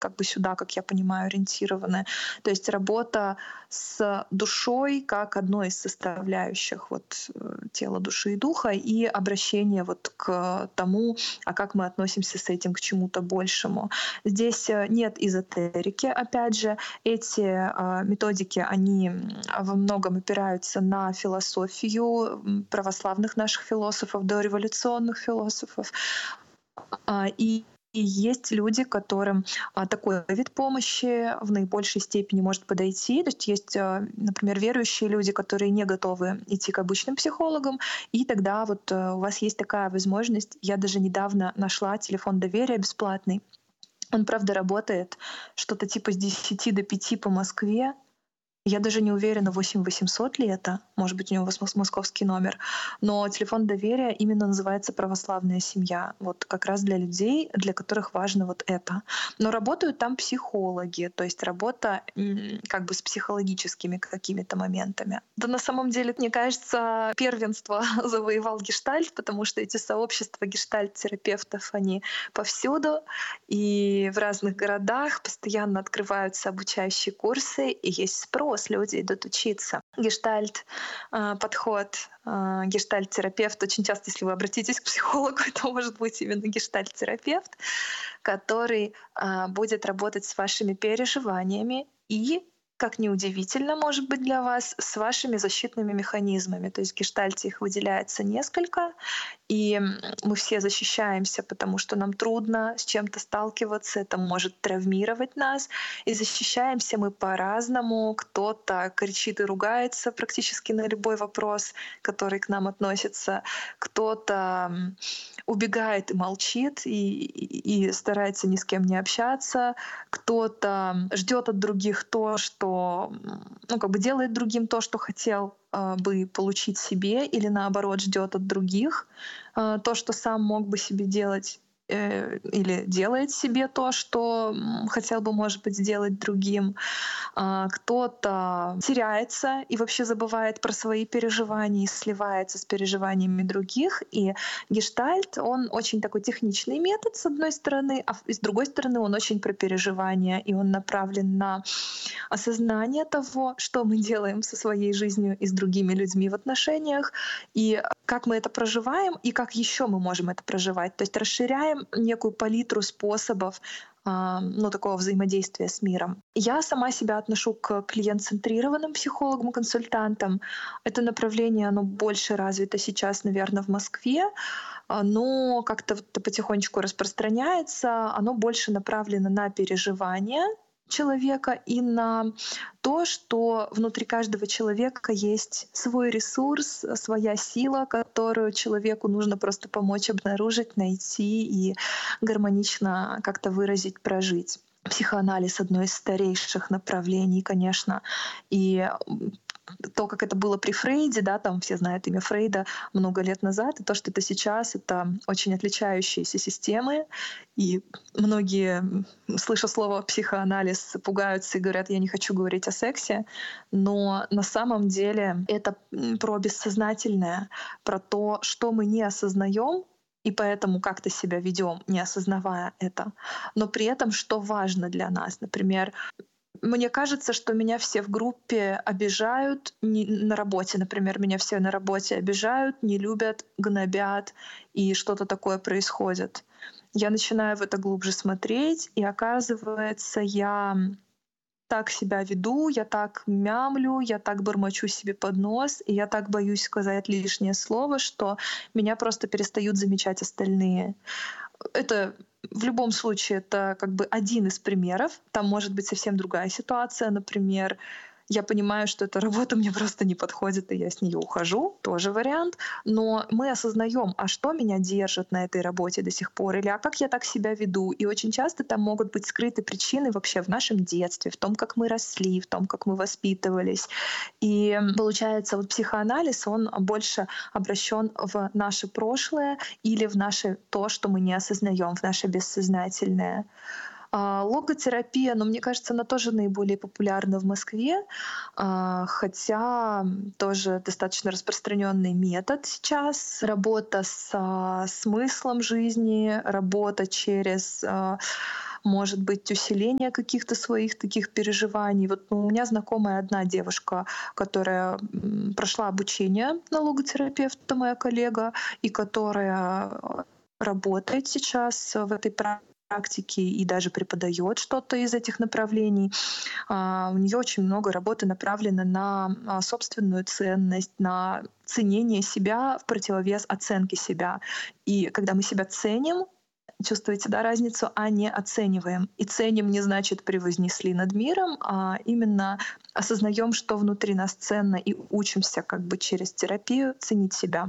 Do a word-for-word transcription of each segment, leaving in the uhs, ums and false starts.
как бы сюда, как я понимаю, ориентированы. То есть работа с душой как одной из составляющих вот, э, тела, души и духа, и обращение вот к тому, а как мы относимся с этим к чему-то большему. Здесь э, нет эзотерики, опять же. Эти а, методики, они м, во многом опираются на философию м, православных наших философов, дореволюционных философов. А, И и есть люди, которым а, такой вид помощи в наибольшей степени может подойти. То есть есть, а, например, верующие люди, которые не готовы идти к обычным психологам, и тогда вот а, у вас есть такая возможность. Я даже недавно нашла телефон доверия бесплатный. Он, правда, работает что-то типа с десяти до пяти по Москве. Я даже не уверена, восемь восемьсот ли это, может быть, у него мос- московский номер, но телефон доверия именно называется «Православная семья», вот как раз для людей, для которых важно вот это. Но работают там психологи, то есть работа м, как бы с психологическими какими-то моментами. Да на самом деле, мне кажется, первенство завоевал гештальт, потому что эти сообщества гештальт-терапевтов, они повсюду, и в разных городах постоянно открываются обучающие курсы, и есть спрос, люди идут учиться. Гештальт а, подход, а, гештальт-терапевт. Очень часто, если вы обратитесь к психологу, это может быть именно гештальт-терапевт, который а, будет работать с вашими переживаниями и, как ни удивительно, может быть для вас, с вашими защитными механизмами. То есть в гештальте их выделяется несколько, и м, мы все защищаемся, потому что нам трудно с чем-то сталкиваться, это может травмировать нас. И защищаемся мы по-разному. Кто-то кричит и ругается практически на любой вопрос, который к нам относится. Кто-то м, убегает и молчит, и, и- и старается ни с кем не общаться. Кто-то ждет от других то, что, м, ну, как бы делает другим то, что хотел а, бы получить себе, или наоборот ждет от других а, то, что сам мог бы себе делать, э, или делает себе то, что м, хотел бы, может быть, сделать другим. А, Кто-то теряется и вообще забывает про свои переживания и сливается с переживаниями других. И гештальт, он очень такой техничный метод, с одной стороны, а с другой стороны, он очень про переживания, и он направлен на осознание того, что мы делаем со своей жизнью и с другими людьми в отношениях, и как мы это проживаем, и как еще мы можем это проживать. То есть расширяем некую палитру способов а, ну, такого взаимодействия с миром. Я сама себя отношу к клиент-центрированным психологам, консультантам. Это направление, оно больше развито сейчас, наверное, в Москве, оно как-то вот потихонечку распространяется, оно больше направлено на переживания человека и на то, что внутри каждого человека есть свой ресурс, своя сила, которую человеку нужно просто помочь обнаружить, найти и гармонично как-то выразить, прожить. Психоанализ — одно из старейших направлений, конечно, и то, как это было при Фрейде, да, там все знают имя Фрейда много лет назад, и то, что это сейчас, это очень отличающиеся системы, и многие, слыша слово «психоанализ», пугаются и говорят: «Я не хочу говорить о сексе», но на самом деле это м, про бессознательное, про то, что мы не осознаем, и поэтому как-то себя ведем, не осознавая это. Но при этом, что важно для нас. Например, мне кажется, что меня все в группе обижают, не- на работе, например, меня все на работе обижают, не любят, гнобят, и что-то такое происходит. Я начинаю в это глубже смотреть, и оказывается, я так себя веду, я так мямлю, я так бормочу себе под нос, и я так боюсь сказать лишнее слово, что меня просто перестают замечать остальные. Это в любом случае это как бы один из примеров. Там может быть совсем другая ситуация. Например, я понимаю, что эта работа мне просто не подходит, и я с нее ухожу, тоже вариант. Но мы осознаем, а что меня держит на этой работе до сих пор, или а как я так себя веду. И очень часто там могут быть скрыты причины вообще в нашем детстве, в том, как мы росли, в том, как мы воспитывались. И получается, вот психоанализ, он больше обращен в наше прошлое или в наше то, что мы не осознаем, в наше бессознательное. А, Логотерапия, но мне кажется, она тоже наиболее популярна в Москве, а, хотя м, тоже достаточно распространенный метод сейчас. Работа с а, смыслом жизни, работа через а, может быть усиление каких-то своих таких переживаний. Вот ну, у меня знакомая одна девушка, которая м, прошла обучение на логотерапевта, моя коллега, и которая работает сейчас в этой практике и даже преподает что-то из этих направлений. А, У нее очень много работы направлено на а, собственную ценность, на ценение себя в противовес оценке себя. И когда мы себя ценим, чувствуете, да, разницу, а не оцениваем. И ценим не значит превознесли над миром, а именно осознаем, что внутри нас ценно, и учимся как бы через терапию ценить себя.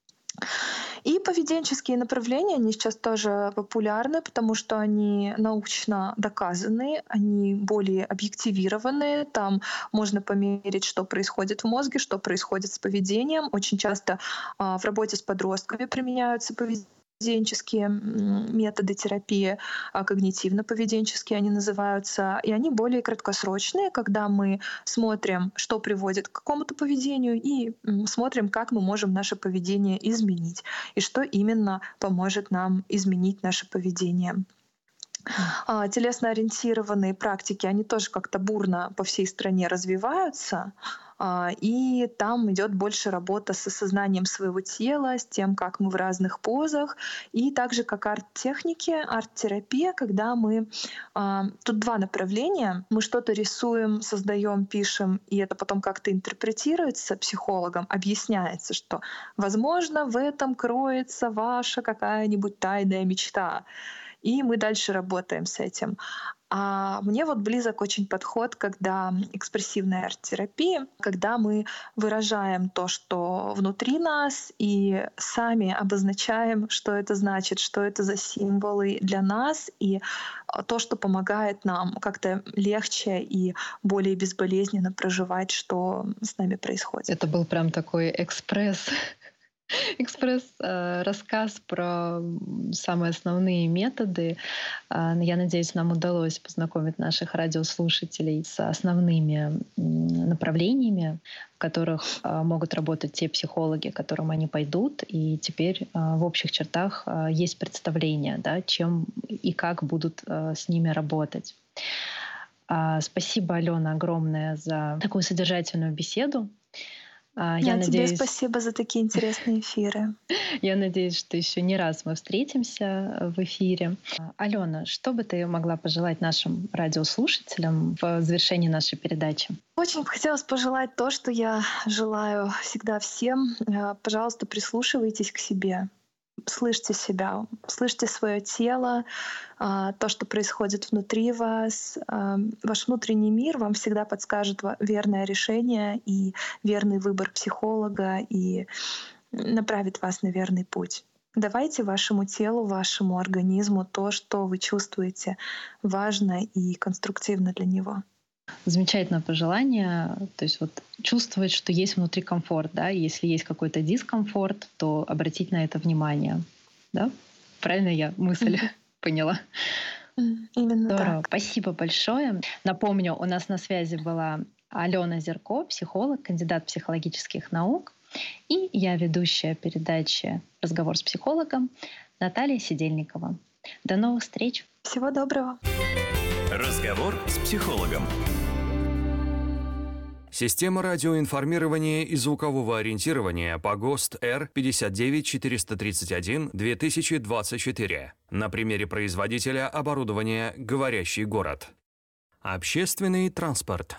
И поведенческие направления, они сейчас тоже популярны, потому что они научно доказаны, они более объективированы, там можно померить, что происходит в мозге, что происходит с поведением. Очень часто а, в работе с подростками применяются поведенческие поведенческие методы терапии, когнитивно-поведенческие они называются, и они более краткосрочные, когда мы смотрим, что приводит к какому-то поведению, и смотрим, как мы можем наше поведение изменить, и что именно поможет нам изменить наше поведение. А, телесно-ориентированные практики, они тоже как-то бурно по всей стране развиваются, а, и там идет больше работа с осознанием своего тела, с тем, как мы в разных позах, и также как арт-техники, арт-терапия, когда мы... а, Тут два направления. Мы что-то рисуем, создаем, пишем, и это потом как-то интерпретируется психологом, объясняется, что, возможно, в этом кроется ваша какая-нибудь тайная мечта. И мы дальше работаем с этим. А мне вот близок очень подход, когда экспрессивная арт-терапия, когда мы выражаем то, что внутри нас, и сами обозначаем, что это значит, что это за символы для нас, и то, что помогает нам как-то легче и более безболезненно проживать, что с нами происходит. Это был прям такой экспресс. Экспресс-рассказ про самые основные методы. Я надеюсь, нам удалось познакомить наших радиослушателей с основными направлениями, в которых могут работать те психологи, к которым они пойдут. И теперь в общих чертах есть представление, да, чем и как будут с ними работать. Спасибо, Алена, огромное за такую содержательную беседу. Я, Я надеюсь, тебе спасибо за такие интересные эфиры. Я надеюсь, что еще не раз мы встретимся в эфире. Алена, что бы ты могла пожелать нашим радиослушателям в завершении нашей передачи? Очень хотелось пожелать то, что я желаю всегда всем. Пожалуйста, прислушивайтесь к себе. Слышьте себя, слышьте свое тело, то, что происходит внутри вас. Ваш внутренний мир вам всегда подскажет верное решение и верный выбор психолога и направит вас на верный путь. Давайте вашему телу, вашему организму то, что вы чувствуете важно и конструктивно для него. Замечательное пожелание. То есть вот чувствовать, что есть внутри комфорт, да, если есть какой-то дискомфорт, то обратить на это внимание, да? Правильно я мысль mm-hmm. поняла? Именно Здорово. Так. Спасибо большое. Напомню, у нас на связи была Алена Зерко, психолог, кандидат психологических наук, и я ведущая передачи «Разговор с психологом» Наталья Сидельникова. До новых встреч. Всего доброго. Разговор с психологом. Система радиоинформирования и звукового ориентирования по ГОСТ Р пятьдесят девять четыреста тридцать один две тысячи двадцать четыре. На примере производителя оборудования «Говорящий город». Общественный транспорт.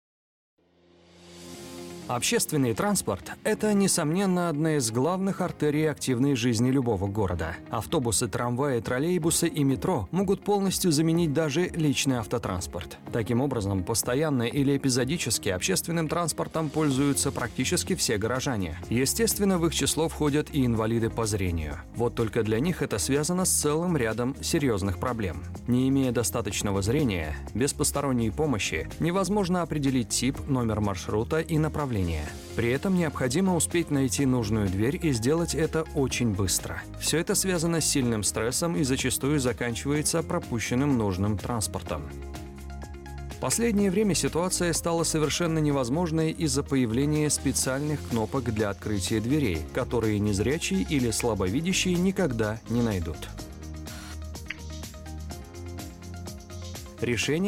Общественный транспорт – это, несомненно, одна из главных артерий активной жизни любого города. Автобусы, трамваи, троллейбусы и метро могут полностью заменить даже личный автотранспорт. Таким образом, постоянно или эпизодически общественным транспортом пользуются практически все горожане. Естественно, в их число входят и инвалиды по зрению. Вот только для них это связано с целым рядом серьезных проблем. Не имея достаточного зрения, без посторонней помощи невозможно определить тип, номер маршрута и направление. При этом необходимо успеть найти нужную дверь и сделать это очень быстро. Все это связано с сильным стрессом и зачастую заканчивается пропущенным нужным транспортом. В последнее время ситуация стала совершенно невозможной из-за появления специальных кнопок для открытия дверей, которые незрячие или слабовидящие никогда не найдут. Решение